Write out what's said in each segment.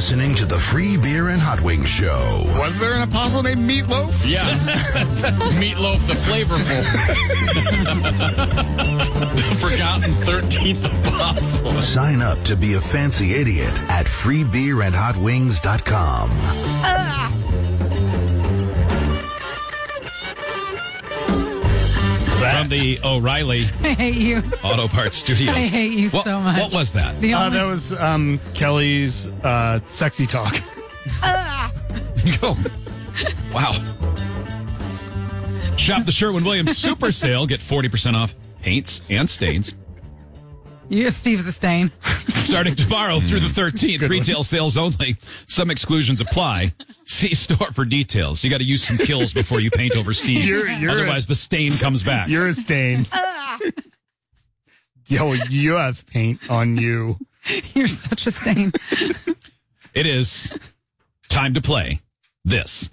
listening to the Free Beer and Hot Wings Show. Was there an apostle named Meatloaf? Yeah. Meatloaf the flavorful. The forgotten 13th apostle. Sign up to be a fancy idiot at freebeerandhotwings.com. From the O'Reilly I hate you. Auto Parts Studios. I hate you so much. What was that? That was Kelly's sexy talk. Go. Wow. Shop the Sherwin-Williams Super Sale. Get 40% off paints and stains. You're Steve the Stain. Starting tomorrow through the 13th. Retail sales only. Some exclusions apply. See store for details. You got to use some kills before you paint over Steve. Otherwise, the stain comes back. You're a stain. Yo, you have paint on you. You're such a stain. It is time to play this.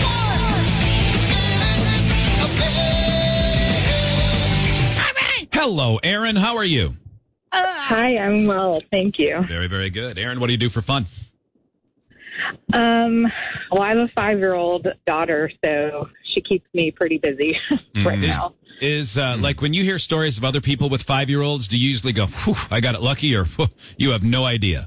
Hello, Aaron. How are you? Hi, I'm well, thank you. Very, very good. Aaron, what do you do for fun? Well, I have a 5-year-old daughter, so she keeps me pretty busy right now. Is like when you hear stories of other people with 5-year-olds, do you usually go, "Whew, I got it lucky," or you have no idea?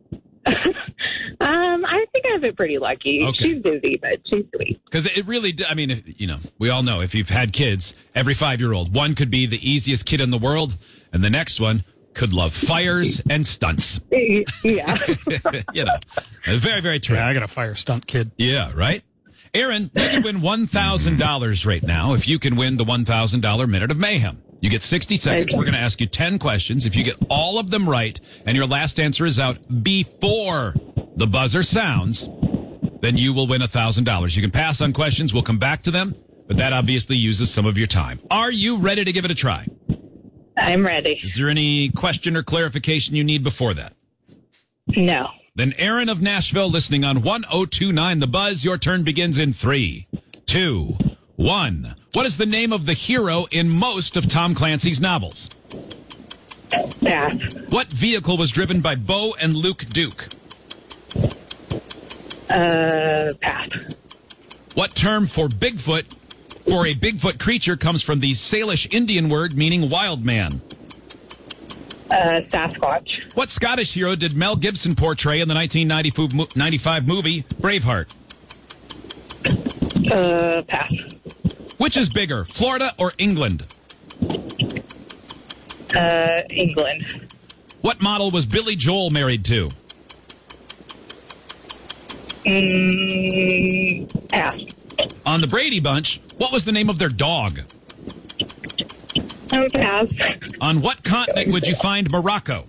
I think I have it pretty lucky. Okay. She's busy, but she's sweet. Because it really, I mean, we all know if you've had kids, every 5-year-old, one could be the easiest kid in the world, and the next one could love fires and stunts. Yeah. Very, very true. Yeah, I got a fire stunt kid. Yeah, right? Aaron, you can win $1,000 right now if you can win the $1,000 Minute of Mayhem. You get 60 seconds. Okay. We're going to ask you 10 questions. If you get all of them right and your last answer is out before the buzzer sounds, then you will win $1,000. You can pass on questions. We'll come back to them, but that obviously uses some of your time. Are you ready to give it a try? I'm ready. Is there any question or clarification you need before that? No. Then Aaron of Nashville listening on 1029 The Buzz. Your turn begins in 3, 2, 1. What is the name of the hero in most of Tom Clancy's novels? Pass. What vehicle was driven by Bo and Luke Duke? Pass. What term for Bigfoot, for a Bigfoot creature, comes from the Salish Indian word meaning wild man? Sasquatch. What Scottish hero did Mel Gibson portray in the 1995 movie Braveheart? Pass. Which is bigger, Florida or England? England. What model was Billy Joel married to? Pass. On the Brady Bunch, what was the name of their dog? Pass. On what continent would you find Morocco?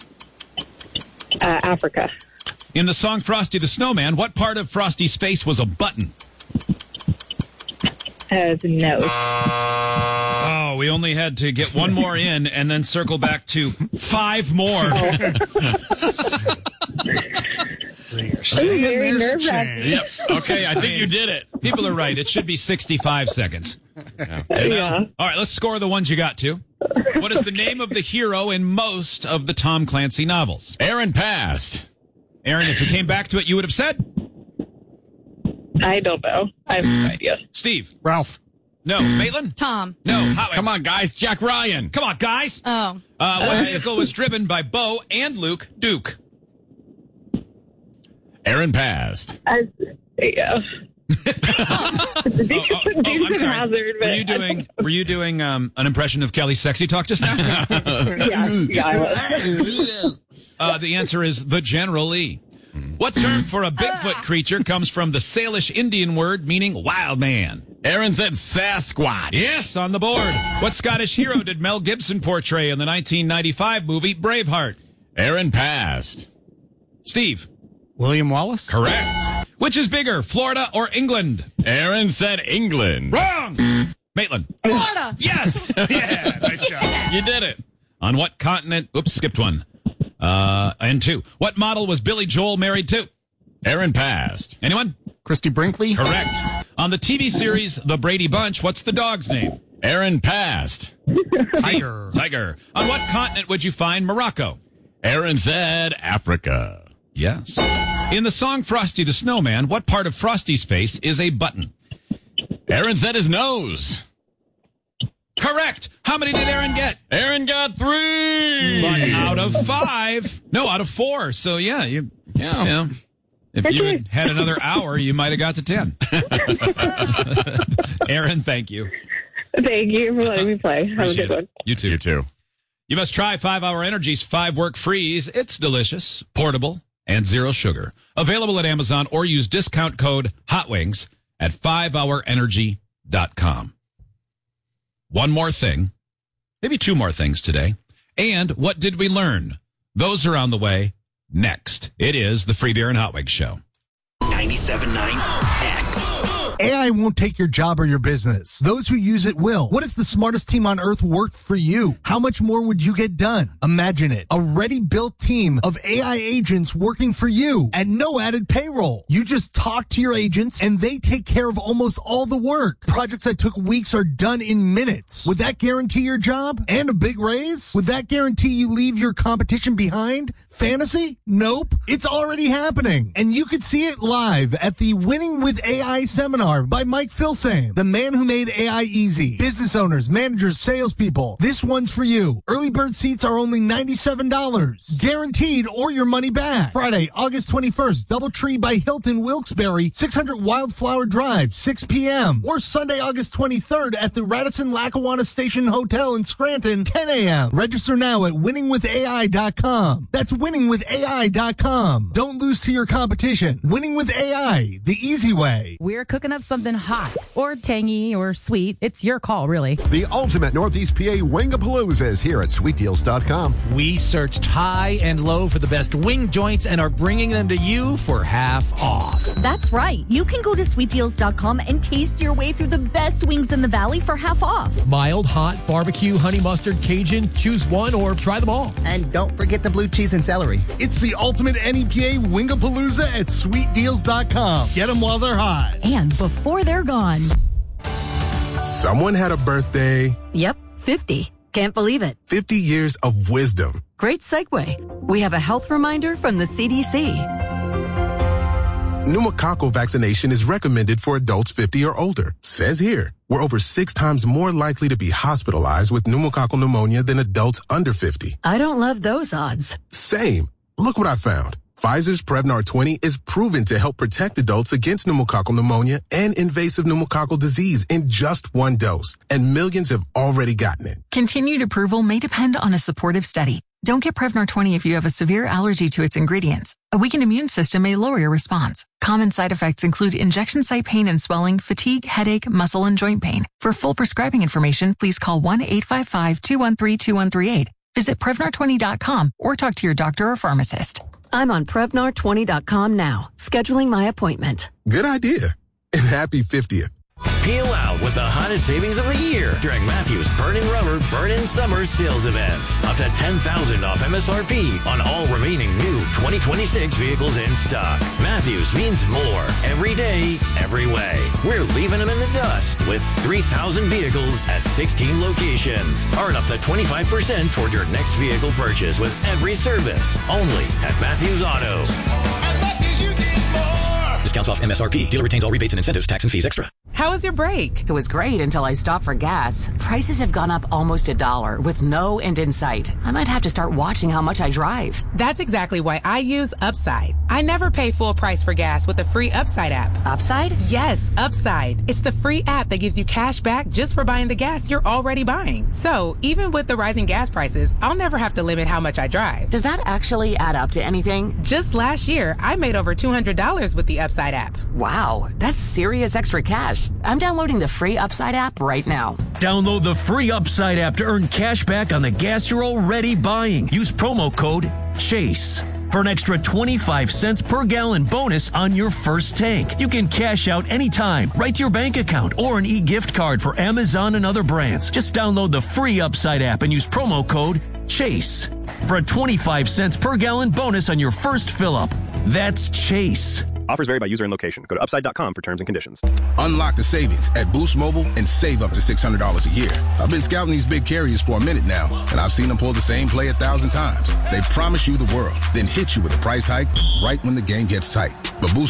Africa. In the song Frosty the Snowman, what part of Frosty's face was a button? No. Oh, we only had to get one more in and then circle back to 5 more. Very nerve-wracking. Yep. Okay, I think you did it. People are right. It should be 65 seconds. Yeah. All right, let's score the ones you got to. What is the name of the hero in most of the Tom Clancy novels? Aaron passed. Aaron, if we came back to it, you would have said? I don't know. I have no idea. Steve. Ralph. No. Maitland? Tom. No. Come on, guys. Jack Ryan. Come on, guys. Oh. What vehicle was driven by Bo and Luke Duke? Aaron passed. Yeah. I'm sorry. Were you doing an impression of Kelly's sexy talk just now? Yeah, I was. The answer is the General Lee. What term for a Bigfoot creature comes from the Salish Indian word meaning wild man? Aaron said Sasquatch. Yes, on the board. What Scottish hero did Mel Gibson portray in the 1995 movie Braveheart? Aaron passed. Steve. William Wallace? Correct. Which is bigger, Florida or England? Aaron said England. Wrong! Maitland. Florida. Yes! Yeah, nice job. You did it. On what continent? Oops, skipped one. And 2. What model was Billy Joel married to? Aaron passed. Anyone? Christy Brinkley? Correct. On the TV series The Brady Bunch, what's the dog's name? Aaron passed. Tiger. Tiger. On what continent would you find Morocco? Aaron said Africa. Yes. In the song Frosty the Snowman, what part of Frosty's face is a button? Aaron said his nose. Correct. How many did Aaron get? Aaron got 3. Out of 5. No, out of 4. So, yeah. If you had another hour, you might have got to 10. Aaron, thank you. Thank you for letting me play. Have a Appreciate good one. it. You too. You too. You must try 5-Hour Energy's 5-Work Freeze. It's delicious, portable, and zero sugar. Available at Amazon or use discount code HOTWINGS at 5hourenergy.com. One more thing, maybe 2 more things today. And what did we learn? Those are on the way next. It is the Free Beer and Hot Wings Show. 97.9 X. AI won't take your job or your business. Those who use it will. What if the smartest team on earth worked for you? How much more would you get done? Imagine it. A ready-built team of AI agents working for you at no added payroll. You just talk to your agents and they take care of almost all the work. Projects that took weeks are done in minutes. Would that guarantee your job and a big raise? Would that guarantee you leave your competition behind? Fantasy? Nope. It's already happening. And you could see it live at the Winning with AI seminar by Mike Filsaime, the man who made AI easy. Business owners, managers, salespeople. This one's for you. Early bird seats are only $97. Guaranteed or your money back. Friday, August 21st, Doubletree by Hilton Wilkes-Barre, 600 Wildflower Drive, 6 p.m. Or Sunday, August 23rd at the Radisson Lackawanna Station Hotel in Scranton, 10 a.m. Register now at winningwithai.com. That's winningwithai.com. Don't lose to your competition. Winning with AI, the easy way. We're cooking up something hot or tangy or sweet. It's your call, really. The ultimate Northeast PA Wingapalooza is here at sweetdeals.com. We searched high and low for the best wing joints and are bringing them to you for half off. That's right. You can go to sweetdeals.com and taste your way through the best wings in the valley for half off. Mild, hot, barbecue, honey mustard, Cajun. Choose one or try them all. And don't forget the blue cheese and celery. It's the ultimate NEPA Wingapalooza at sweetdeals.com. Get them while they're hot. And before they're gone. Someone had a birthday. Yep, 50. Can't believe it. 50 years of wisdom. Great segue. We have a health reminder from the CDC. Pneumococcal vaccination is recommended for adults 50 or older. Says here, we're over 6 times more likely to be hospitalized with pneumococcal pneumonia than adults under 50. I don't love those odds. Same. Look what I found. Pfizer's Prevnar 20 is proven to help protect adults against pneumococcal pneumonia and invasive pneumococcal disease in just 1 dose. And millions have already gotten it. Continued approval may depend on a supportive study. Don't get Prevnar 20 if you have a severe allergy to its ingredients. A weakened immune system may lower your response. Common side effects include injection site pain and swelling, fatigue, headache, muscle, and joint pain. For full prescribing information, please call 1-855-213-2138. Visit Prevnar20.com or talk to your doctor or pharmacist. I'm on Prevnar20.com now, scheduling my appointment. Good idea. And happy 50th. Peel out with the hottest savings of the year during Matthews Burn-In Rubber Burn-In Summer Sales Event. Up to $10,000 off MSRP on all remaining new 2026 vehicles in stock. Matthews means more every day, every way. We're leaving them in the dust with 3,000 vehicles at 16 locations. Earn up to 25% toward your next vehicle purchase with every service. Only at Matthews Auto. Discounts off MSRP. Dealer retains all rebates and incentives, tax and fees extra. How was your break? It was great until I stopped for gas. Prices have gone up almost $1 with no end in sight. I might have to start watching how much I drive. That's exactly why I use Upside. I never pay full price for gas with the free Upside app. Upside? Yes, Upside. It's the free app that gives you cash back just for buying the gas you're already buying. So even with the rising gas prices, I'll never have to limit how much I drive. Does that actually add up to anything? Just last year, I made over $200 with the Upside app. Wow, that's serious extra cash. I'm downloading the free Upside app right now. Download the free Upside app to earn cash back on the gas you're already buying. Use promo code CHASE for an extra 25 cents per gallon bonus on your first tank. You can cash out anytime, right to your bank account, or an e-gift card for Amazon and other brands. Just download the free Upside app and use promo code CHASE for a 25 cents per gallon bonus on your first fill-up. That's CHASE. Offers vary by user and location. Go to upside.com for terms and conditions. Unlock the savings at Boost Mobile and save up to $600 a year. I've been scouting these big carriers for a minute now, and I've seen them pull the same play 1,000 times. They promise you the world, then hit you with a price hike right when the game gets tight. But Boost